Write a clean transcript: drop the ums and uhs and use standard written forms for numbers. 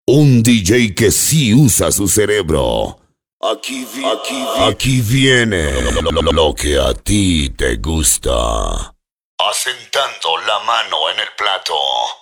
Un DJ que sí usa su cerebro. Aquí viene lo que a ti te gusta. Asentando la mano en el plato.